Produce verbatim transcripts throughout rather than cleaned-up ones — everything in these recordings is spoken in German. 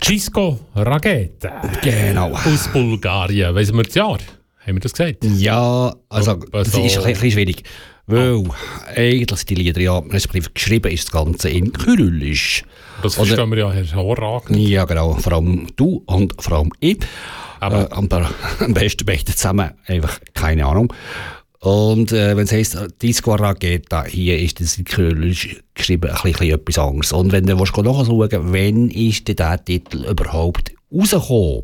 Cisco Raghete. Genau. Aus Bulgarien. Weiss wir das Jahr? Haben wir das gesagt? Ja, also das so. ist ein bisschen schwierig. Weil oh. eigentlich sind die Lieder ja, respektive geschrieben ist das Ganze in Kyrillisch. Das verstehen wir ja hervorragend. Ja, genau. Vor allem du und vor allem ich. Aber äh, am besten beide zusammen, einfach keine Ahnung. Und äh, wenn es heisst, Disco Raghete, hier ist das in Kyrillisch geschrieben ein bisschen etwas anderes. Und wenn du nachschauen, wann ist denn dieser Titel überhaupt rausgekommen?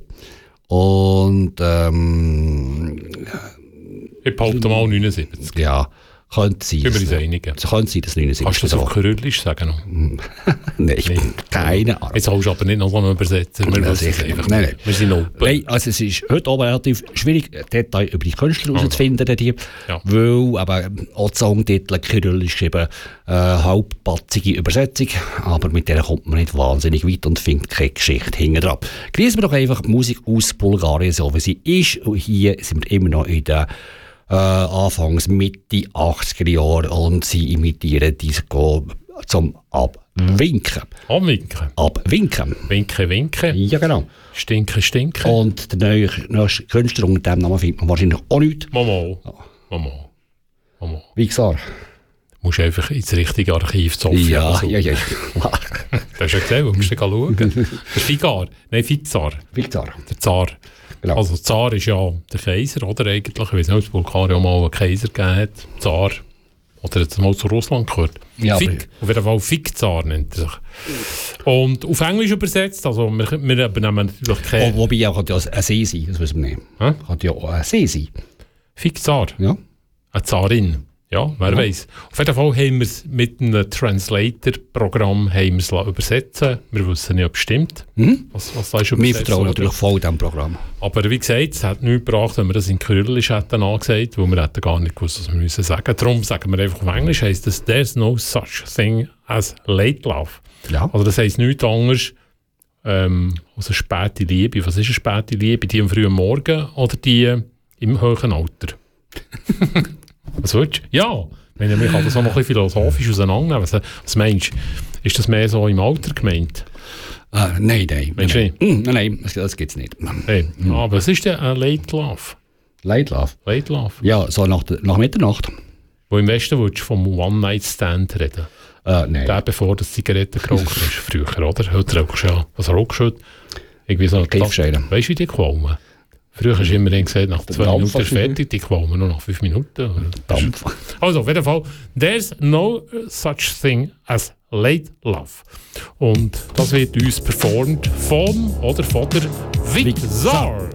Und ähm, ich behaupte mal neunundsiebzig. Ja, könnte sein. Können wir uns einigen? Könnte sein, dass neunundsiebzig. Kannst du das auf Kyrillisch sagen? Nein, ich bin keine Ahnung. Jetzt holst du aber nicht noch so einen Übersetzer. Wir wissen es einfach nein, nein. Wir sind open. Nein, also es ist heute auch relativ schwierig, Details über die Künstler herauszufinden. Okay. Ja. Weil aber auch die Songtitel Kyrillisch geschrieben, äh, halbpatzige Übersetzung, aber mit der kommt man nicht wahnsinnig weit und findet keine Geschichte hinten dran. Genießen wir doch einfach die Musik aus Bulgarien, so wie sie ist. Und hier sind wir immer noch in der Äh, Anfangs Mitte achtziger Jahre und sie imitieren Disco zum Abwinken. Abwinken? Abwinken. Winken, winken. Ja, genau. Stinken, stinken. Und der neue, neue Künstler unter dem Namen findet man wahrscheinlich auch nicht. Mama. Mama. Mama. Wie gesagt. Du musst einfach ins richtige Archiv zu Sofia. Ja, also. ja, ja. Du hast ja gesehen, du musst ja schauen. Das ist Figar. Nein, Fizar. Fizar. Der Zar. Genau. Also Zar ist ja der Kaiser, oder eigentlich? Ich weiß nicht, ob es Bulgarien auch mal einen Kaiser gegeben hat. Zar. Oder hat es mal zu Russland gehört? Ja, Fik. Auf jeden Fall Fik-Zar nennt er sich. Und auf Englisch übersetzt, also wir, wir übernehmen natürlich keine... Oh, wobei auch ein See sein, das wissen wir nicht. Hä? Kann ja auch ein See sein. Fik-Zar? Ja. Eine Zarin. Ja, wer ja. weiß. Auf jeden Fall haben wir es mit einem Translator-Programm übersetzen. Wir wissen nicht, ob es stimmt. Mhm. Was, was da ist wir vertrauen natürlich voll diesem Programm. Aber wie gesagt, es hat nichts gebracht, wenn wir das in Kyrillisch hätten angesagt, weil wir hätten gar nicht gewusst, was wir müssen sagen. Darum sagen wir einfach auf Englisch, heisst das «There's no such thing as late love». Ja. Also das heisst nichts anderes ähm, als eine späte Liebe. Was ist eine späte Liebe? Die am frühen Morgen oder die im hohen Alter? Was willst du? Ja, wenn ich mich das auch noch ein bisschen philosophisch auseinandernehmen. Was, was meinst du? Ist das mehr so im Alter gemeint? Uh, nein, nein. Meinst nein, nein. nein, nein, das, das gibt es nicht. Hey. Mhm. Ah, was ist denn ein Late Love? Late Love? Late Love? Ja, so nach, nach Mitternacht. Wo im Westen würdest du vom One-Night-Stand reden? Uh, nein. Der, bevor das Zigaretten geraucht ist, früher, oder? Heute rauchst du ja, was rauchst du heute? Irgendwie so eine Kiffscheide. Weißt du, wie die Qualmen? Früher hast du immer gesagt, nach zwei Minuten ist fertig, die Qualmen nur nach fünf Minuten. Dampf. Also, auf jeden Fall, there's no such thing as late love. Und das wird uns performt vom oder von der Vic Zar.